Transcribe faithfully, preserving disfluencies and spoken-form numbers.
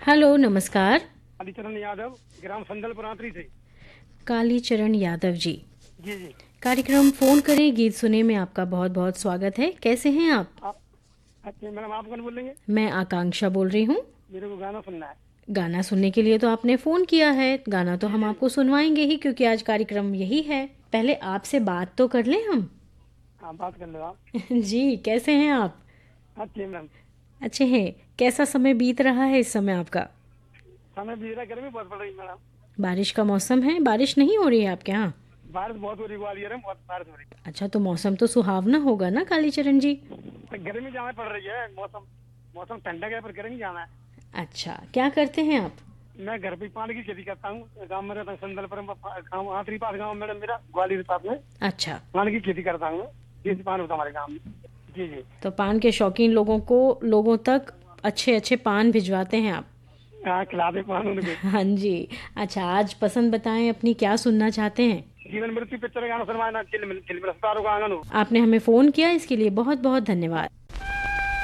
Hello, नमस्कार। कालीचरण यादव, ग्राम संदलपुर आंतरी से। कालीचरण यादव जी, जी जी। कार्यक्रम फोन करें गीत सुने में आपका बहुत बहुत स्वागत है। कैसे हैं आप? आप अच्छा मैडम, आप कौन बोलेंगे? मैं आकांक्षा बोल रही हूँ। मेरे को गाना सुनना है। गाना सुनने के लिए तो आपने फ़ोन किया है, गाना तो जी हम जी। आपको सुनवाएंगे ही क्योंकि आज कार्यक्रम यही है। पहले आपसे बात तो कर लें हम। हाँ, बात कर लो आप। जी, कैसे हैं आप? अच्छी मैडम। अच्छे हैं। कैसा समय बीत रहा है इस समय आपका? समय बीत रहा, गर्मी बहुत पड़ रही है मैडम। बारिश का मौसम है, बारिश नहीं हो रही है आपके यहाँ? बारिश बहुत हो रही, ग्वालियर में बहुत बारिश हो रही अच्छा, तो मौसम तो सुहावना होगा ना कालीचरण जी? है। गर्मी ज्यादा पड़ रही है। मौसम मौसम ठंडक है पर गर्मी ज्यादा है। अच्छा, क्या करते हैं आप? मैं घर पे पान की खेती करता हूँ। गाँव में रहता हूँ, संदलपुर में गाँव आंतरी पास गाँव मैडम मेरा, ग्वालियर पास में। अच्छा, पान की खेती करता हूँ मैं। देसी पान होता है हमारे गाँव में। जी जी। तो पान के शौकीन लोगों को लोगों तक अच्छे अच्छे पान भिजवाते हैं आप। हाँ, खिला दे पान उनको। हाँ जी। अच्छा, आज पसंद बताएं अपनी, क्या सुनना चाहते हैं? जीवन मृत्यु पिक्चर गाना सुनवाना, चिल चिल रफ्तारों का आंगन हो। आपने हमें फ़ोन किया, इसके लिए बहुत बहुत धन्यवाद।